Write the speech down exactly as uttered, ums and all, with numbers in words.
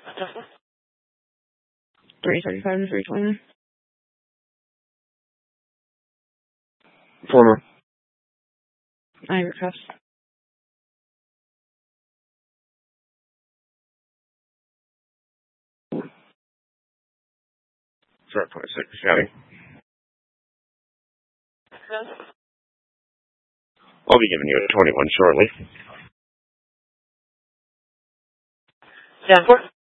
three thirty-five to three twenty. Former. I request. Start twenty-six, County. I'll be giving you a twenty-one shortly. Stanford.